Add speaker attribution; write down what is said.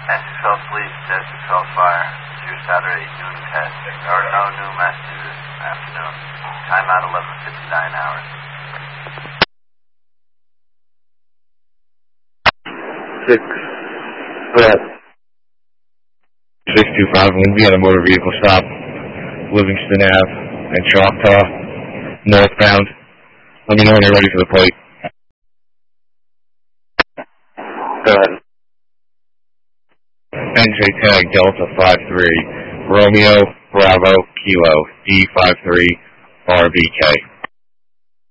Speaker 1: S12 Fleet, Desert 12 Fire, through Saturday noon test. There are no new messages this afternoon. Timeout 11:59 hours.
Speaker 2: 625, Indiana Motor Vehicle Stop, Livingston Ave, and Choctaw, northbound. Let me know when you're ready for the plate.
Speaker 3: Go ahead.
Speaker 2: NJ Tag Delta 53, Romeo Bravo Kilo D53 RBK.